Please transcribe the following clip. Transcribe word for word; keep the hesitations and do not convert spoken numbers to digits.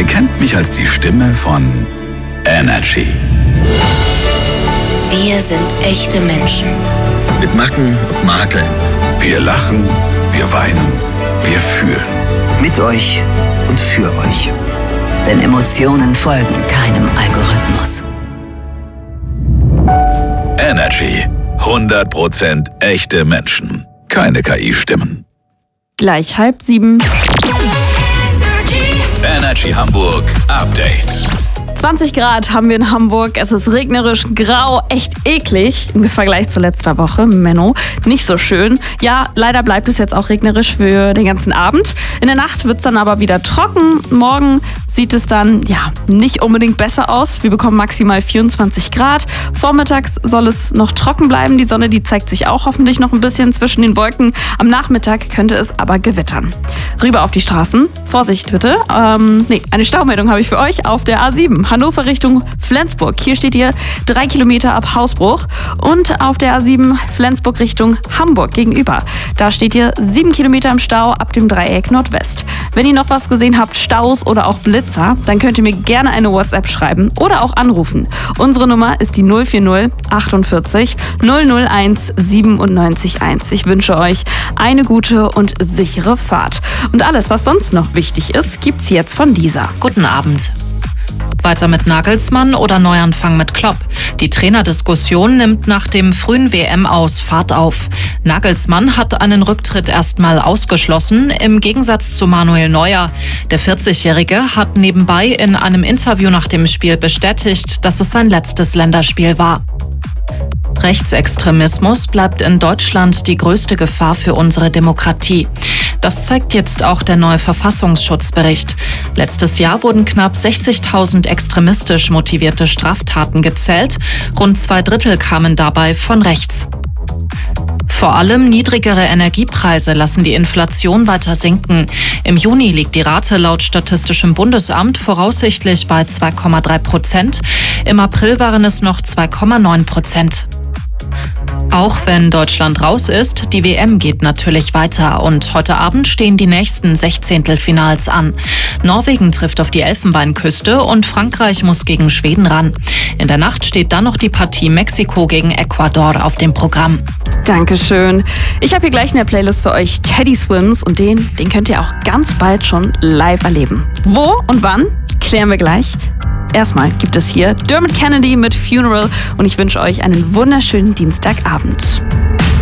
Ihr kennt mich als die Stimme von Energy. Wir sind echte Menschen. Mit Macken und Makeln. Wir lachen, wir weinen, wir fühlen. Mit euch und für euch. Denn Emotionen folgen keinem Algorithmus. Energy. hundert Prozent echte Menschen. Keine K I-Stimmen. Gleich halb sieben. Energy Hamburg Update. zwanzig Grad haben wir in Hamburg. Es ist regnerisch, grau, echt eklig im Vergleich zu letzter Woche. Menno, nicht so schön. Ja, leider bleibt es jetzt auch regnerisch für den ganzen Abend. In der Nacht wird es dann aber wieder trocken. Morgen sieht es dann ja nicht unbedingt besser aus. Wir bekommen maximal vierundzwanzig Grad. Vormittags soll es noch trocken bleiben. Die Sonne, die zeigt sich auch hoffentlich noch ein bisschen zwischen den Wolken. Am Nachmittag könnte es aber gewittern. Rüber auf die Straßen. Vorsicht bitte. Ähm, nee, eine Staumeldung habe ich für euch auf der A sieben. Hannover Richtung Flensburg. Hier steht ihr drei Kilometer ab Hausbruch. Und auf der A sieben Flensburg Richtung Hamburg gegenüber. Da steht ihr sieben Kilometer im Stau ab dem Dreieck Nordwest. Wenn ihr noch was gesehen habt, Staus oder auch Blitzer, dann könnt ihr mir gerne eine WhatsApp schreiben oder auch anrufen. Unsere Nummer ist die null vier null achtundvierzig null null eins siebenundneunzig eins. Ich wünsche euch eine gute und sichere Fahrt. Und alles, was sonst noch wichtig ist, gibt's jetzt von dieser. Guten Abend. Weiter mit Nagelsmann oder Neuanfang mit Klopp? Die Trainerdiskussion nimmt nach dem frühen W M-Aus Fahrt auf. Nagelsmann hat einen Rücktritt erstmal ausgeschlossen, im Gegensatz zu Manuel Neuer. Der vierzigjährige hat nebenbei in einem Interview nach dem Spiel bestätigt, dass es sein letztes Länderspiel war. Rechtsextremismus bleibt in Deutschland die größte Gefahr für unsere Demokratie. Das zeigt jetzt auch der neue Verfassungsschutzbericht. Letztes Jahr wurden knapp sechzigtausend extremistisch motivierte Straftaten gezählt. Rund zwei Drittel kamen dabei von rechts. Vor allem niedrigere Energiepreise lassen die Inflation weiter sinken. Im Juni liegt die Rate laut Statistischem Bundesamt voraussichtlich bei zwei Komma drei Prozent. Im April waren es noch zwei Komma neun Prozent. Auch wenn Deutschland raus ist, die W M geht natürlich weiter und heute Abend stehen die nächsten Sechzehntelfinals an. Norwegen trifft auf die Elfenbeinküste und Frankreich muss gegen Schweden ran. In der Nacht steht dann noch die Partie Mexiko gegen Ecuador auf dem Programm. Dankeschön. Ich habe hier gleich in der Playlist für euch Teddy Swims und den, den könnt ihr auch ganz bald schon live erleben. Wo und wann? Klären wir gleich. Erstmal gibt es hier Dermot Kennedy mit Funeral und ich wünsche euch einen wunderschönen Dienstagabend.